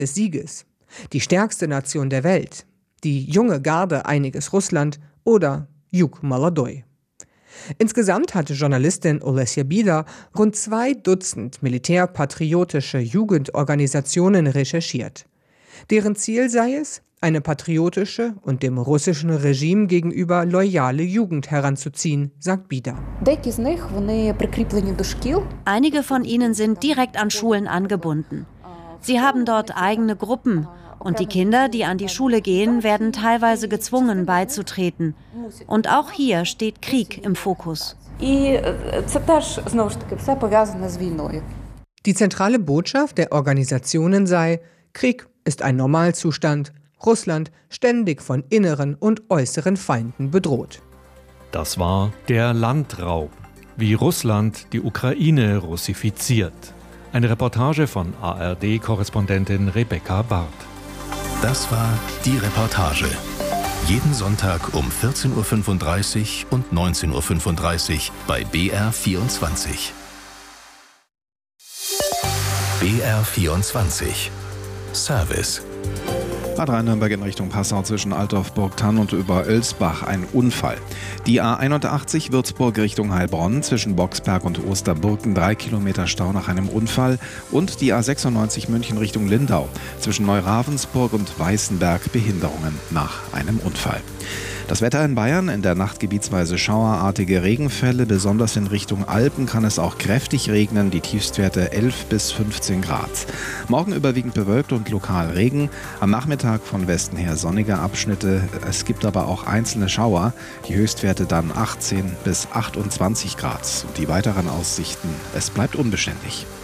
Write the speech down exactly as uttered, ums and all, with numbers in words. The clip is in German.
des Sieges, die stärkste Nation der Welt, die junge Garde Einiges Russland oder Yug Molodoi. Insgesamt hatte Journalistin Olesja Bida rund zwei Dutzend militärpatriotische Jugendorganisationen recherchiert. Deren Ziel sei es, eine patriotische und dem russischen Regime gegenüber loyale Jugend heranzuziehen, sagt Bida. Einige von ihnen sind direkt an Schulen angebunden. Sie haben dort eigene Gruppen. Und die Kinder, die an die Schule gehen, werden teilweise gezwungen beizutreten. Und auch hier steht Krieg im Fokus. Die zentrale Botschaft der Organisationen sei, Krieg ist ein Normalzustand, Russland ständig von inneren und äußeren Feinden bedroht. Das war der Landraub, wie Russland die Ukraine russifiziert. Eine Reportage von A R D-Korrespondentin Rebecca Barth. Das war die Reportage. Jeden Sonntag um vierzehn Uhr fünfunddreißig und neunzehn Uhr fünfunddreißig bei B R vierundzwanzig. B R vierundzwanzig. Service. A drei Nürnberg in Richtung Passau zwischen Altdorf-Burgthann und Über-Oelsbach ein Unfall. Die A einundachtzig Würzburg Richtung Heilbronn zwischen Boxberg und Osterburken drei Kilometer Stau nach einem Unfall und die A sechsundneunzig München Richtung Lindau zwischen Neuravensburg und Weißenberg Behinderungen nach einem Unfall. Das Wetter in Bayern, in der Nacht gebietsweise schauerartige Regenfälle, besonders in Richtung Alpen kann es auch kräftig regnen, die Tiefstwerte elf bis fünfzehn Grad. Morgen überwiegend bewölkt und lokal Regen, am Nachmittag von Westen her sonnige Abschnitte, es gibt aber auch einzelne Schauer, die Höchstwerte dann achtzehn bis achtundzwanzig Grad und die weiteren Aussichten, es bleibt unbeständig.